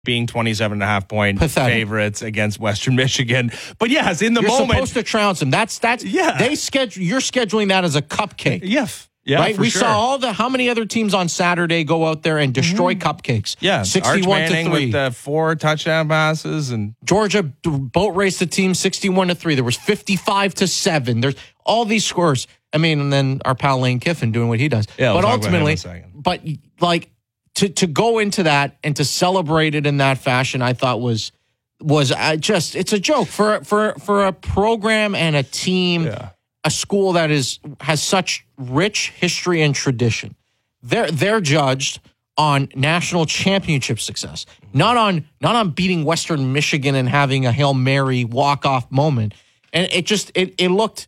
being 27.5-point Pathetic. favorites against Western Michigan. But yes, in the You're moment, supposed to trounce them. That's Yeah. You're scheduling that as a cupcake. Yeah, right? for We sure. saw how many other teams on Saturday go out there and destroy cupcakes. Yeah, 61 Arch Manning to 3. with the 4 touchdown passes, and Georgia boat raced the team 61 to 3. There was 55 to 7. There's all these scores. I mean, and then our pal Lane Kiffin doing what he does. Yeah, but we'll talk about him in ultimately, a second. but like to go into that and to celebrate it in that fashion, I thought was just it's a joke for a program and a team. Yeah. A school that has such rich history and tradition. They're judged on national championship success, not on beating Western Michigan and having a Hail Mary walk-off moment. And it looked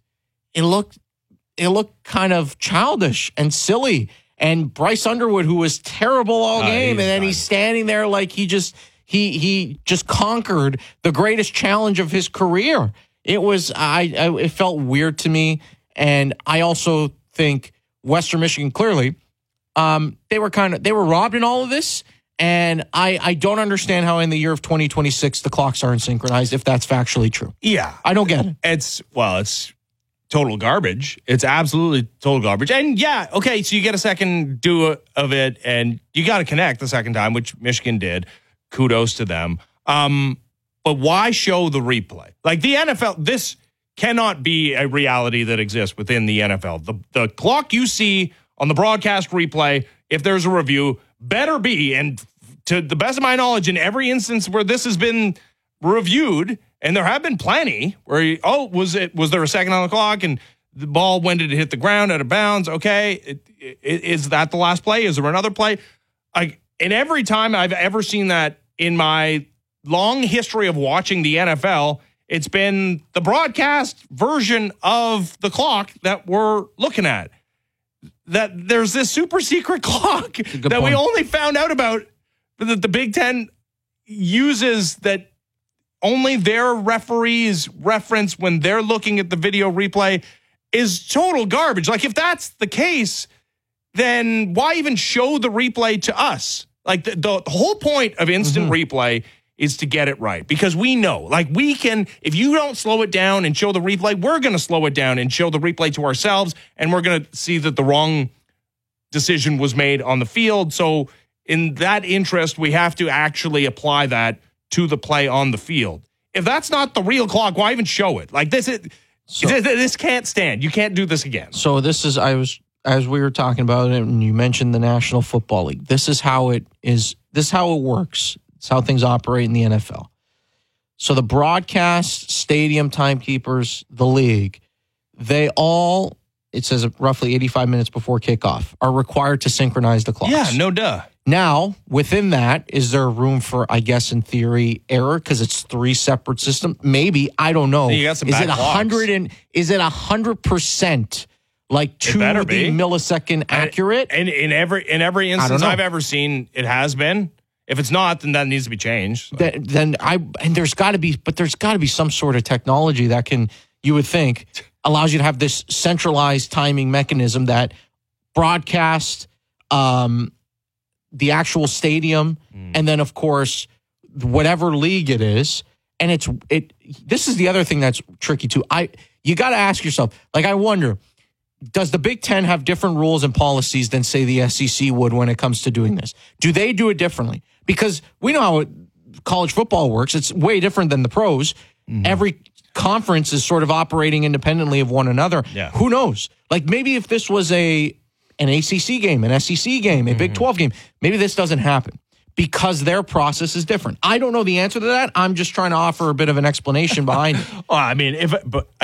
kind of childish and silly. And Bryce Underwood, who was terrible all game, and then he's standing there like he just conquered the greatest challenge of his career. It felt weird to me, and I also think Western Michigan clearly they were robbed in all of this, and I don't understand how in the year of 2026 the clocks aren't synchronized if that's factually true. Yeah, I don't get it. It's total garbage. It's absolutely total garbage. And yeah, okay, so you get a second do of it, and you got to connect the second time, which Michigan did. Kudos to them. But why show the replay? Like the NFL, this cannot be a reality that exists within the NFL. The clock you see on the broadcast replay, if there's a review, better be, and to the best of my knowledge, in every instance where this has been reviewed, and there have been plenty, where was there a second on the clock and the ball, when did it hit the ground, out of bounds? Okay, is that the last play? Is there another play? And every time I've ever seen that in my long history of watching the NFL, it's been the broadcast version of the clock that we're looking at. That there's this super secret clock that we only found out about that the Big Ten uses, that only their referees reference when they're looking at the video replay, is total garbage. Like, if that's the case, then why even show the replay to us? Like, the whole point of instant replay is to get it right, because we know, like, we can, if you don't slow it down and show the replay, we're going to slow it down and show the replay to ourselves, and we're going to see that the wrong decision was made on the field. So in that interest, we have to actually apply that to the play on the field. If that's not the real clock, why even show it? Like, this can't stand. You can't do this again. So this is, as we were talking about it, and you mentioned the National Football League, this is how it is. This is how it works. It's how things operate in the NFL. So the broadcast, stadium timekeepers, the league, they all, it says roughly 85 minutes before kickoff, are required to synchronize the clocks. Yeah, no duh. Now, within that, is there room for, I guess, in theory, error because it's 3 separate systems? Maybe, I don't know. You got some bad clocks. Is it 100%? Like to the millisecond accurate? And in every instance I've ever seen, it has been. If it's not, then that needs to be changed. So. There's got to be some sort of technology that you would think, allows you to have this centralized timing mechanism that broadcasts the actual stadium, and then of course whatever league it is. And this is the other thing that's tricky too. You got to ask yourself, like, I wonder, does the Big Ten have different rules and policies than, say, the SEC would when it comes to doing this? Do they do it differently? Because we know how college football works. It's way different than the pros. Every conference is sort of operating independently of one another. Yeah. Who knows? Like, maybe if this was an ACC game, an SEC game, a Big 12 game, maybe this doesn't happen because their process is different. I don't know the answer to that. I'm just trying to offer a bit of an explanation behind it. Well, I mean, if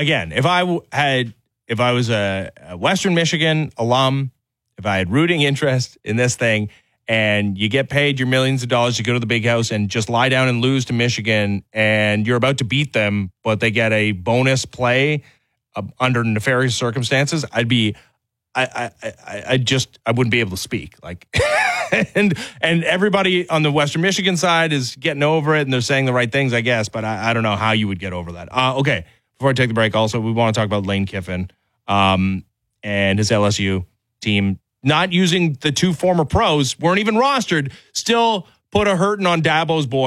I was a Western Michigan alum, if I had rooting interest in this thing, and you get paid your millions of dollars to go to the big house and just lie down and lose to Michigan, and you're about to beat them, but they get a bonus play under nefarious circumstances, I wouldn't be able to speak. Like, and everybody on the Western Michigan side is getting over it, and they're saying the right things, I guess, but I don't know how you would get over that. Okay, before I take the break, also, we want to talk about Lane Kiffin and his LSU team not using the 2 former pros, weren't even rostered, still put a hurting on Dabo's boy.